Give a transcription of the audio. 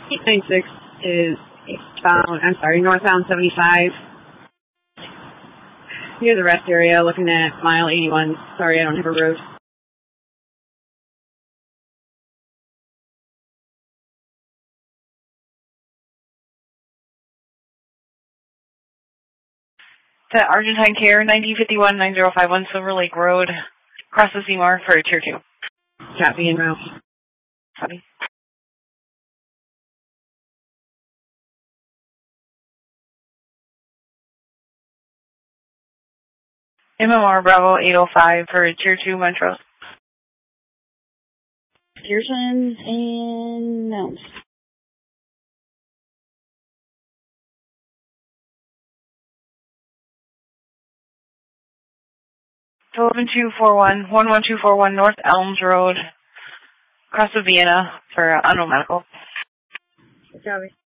896 is northbound 75. Near the rest area, looking at mile 81. Sorry, I don't have a road. To Argentine Care, 9051-9051 Silver Lake Road, across the Seymour for Tier 2. Copy en route. Copy. MMR Bravo 805 for Tier 2 Montrose. Pearson and Mounts. To 11241 North Elms Road, across the Vienna for Unknown Medical. Copy.